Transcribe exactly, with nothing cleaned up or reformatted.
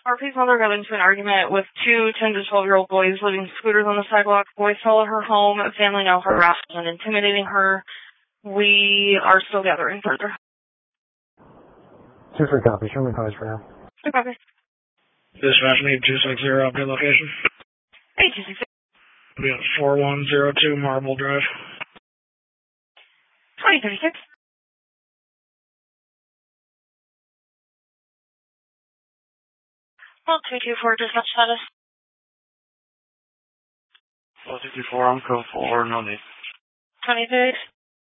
R P's mother got into an argument with two ten to twelve year old boys living scooters on the sidewalk. Boys followed her home, family now harassing and intimidating her. We are still gathering further. Two free copies. Show me copies for now. Two copies. Dispatch need two six zero update location. Hey, two six zero. We got four one zero two Marble Drive. twenty thirty-six. Well, two two four dispatch status. Well, two two four, I'm code four, no need. twenty-six.